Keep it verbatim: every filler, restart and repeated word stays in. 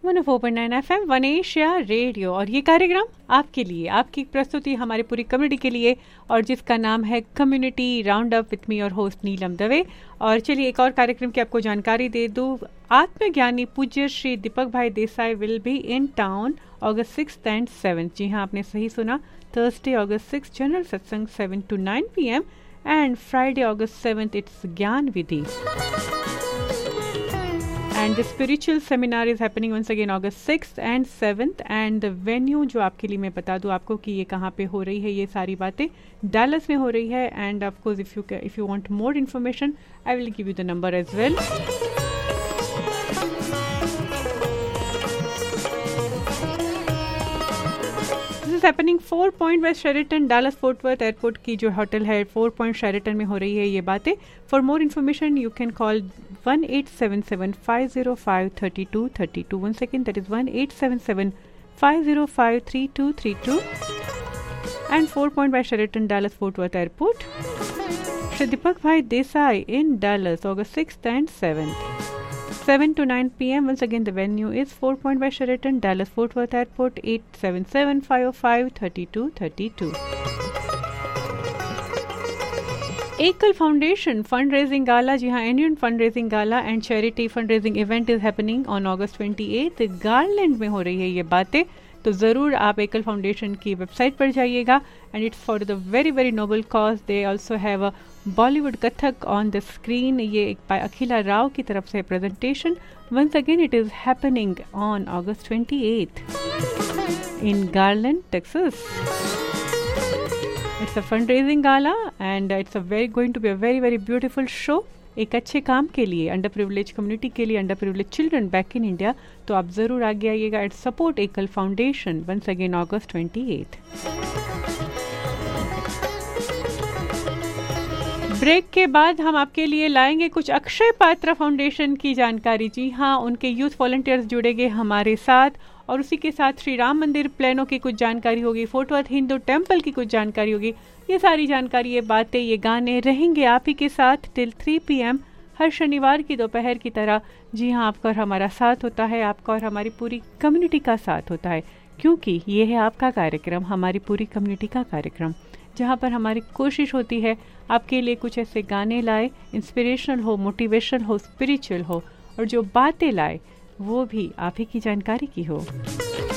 One O four point nine F M one Asia radio, और ये कार्यक्रम आपके लिए, आपकी प्रस्तुति हमारी पूरी कम्युनिटी के लिए, और जिसका नाम है community round up with me और होस्ट नीलम दवे। और चलिए एक और कार्यक्रम की आपको जानकारी दे दूँ। आत्मज्ञानी पूज्य श्री दीपक भाई Desai will be in town August six and seven. जी हाँ, आपने सही सुना, थर्सडे अगस्त सिक्स जनरल सत्संग seven to nine P M and Friday August seventh it's ज्ञान विधि। And the spiritual seminar is happening once again August sixth and seventh, and the venue जो आपके लिए मैं बता दूँ आपको कि ये कहाँ पे हो रही है, ये सारी बातें डैलस में हो रही है। and of course if you if you want more information I will give you the number as well. Happening four point waste Sheraton Dallas fort worth airport की जो होटल है फोर पॉइंट शेरेटन में हो रही है ये बातें। For more information you can call one eight seven seven five zero five thirty two thirty two. One second, that is one eight seven seven five zero five three to three to. And four point waste Sheraton Dallas fort worth airport, Shri Deepak भाई देसाई इन Dallas August sixth and seventh seven to nine p m Once again the venue is four Point by Sheraton, Dallas Fort Worth Airport, eight seven seven five zero five three two three two. Ekal Foundation fundraising gala, जी हाँ, annual fundraising gala and charity fundraising event is happening on August twenty-eighth. Garland में हो रही है ये बातें, तो ज़रूर आप एकल फाउंडेशन की वेबसाइट पर जाइएगा। And it's for the very very noble cause. They also have a Bollywood Kathak on the screen. ये एक बाय अखिला राव की तरफ से presentation. Once again it is happening on August twenty eighth in garland, Texas. It's a fundraising gala and it's a very going to be a very very beautiful show. एक अच्छे काम के लिए, अंडर प्रिविलेज कम्युनिटी के लिए, under privilege children back in India. तो आप ज़रूर आगे आइएगा एट सपोर्ट एकल फाउंडेशन वंस अगेन अगस्त ट्वेंटी एथ. ब्रेक के बाद हम आपके लिए लाएंगे कुछ अक्षय पात्र फाउंडेशन की जानकारी. जी हाँ, उनके यूथ वॉलंटियर्स जुड़ेंगे हमारे साथ, और उसी के साथ श्री राम मंदिर प्लानों की कुछ जानकारी होगी, फोर्ट वर्थ हिंदू टेम्पल की कुछ जानकारी होगी. ये सारी जानकारी, ये बातें, ये गाने रहेंगे आप ही के साथ टिल थ्री पी एम हर शनिवार की दोपहर की तरह. जी हाँ, आपका और हमारा साथ होता है, आपका और हमारी पूरी कम्युनिटी का साथ होता है, क्योंकि ये है आपका कार्यक्रम, हमारी पूरी कम्युनिटी का कार्यक्रम, जहाँ पर हमारी कोशिश होती है आपके लिए कुछ ऐसे गाने लाए, इंस्पिरेशनल हो, मोटिवेशनल हो, स्पिरिचुअल हो, और जो बातें लाए वो भी आप ही की जानकारी की हो.